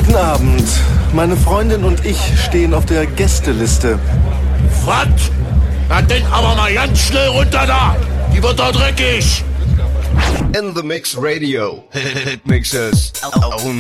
Guten Abend. Meine Freundin und ich stehen auf der Gästeliste. Was? Na denn aber mal ganz schnell runter da. Die wird doch dreckig. In the Mix Radio. It mixes.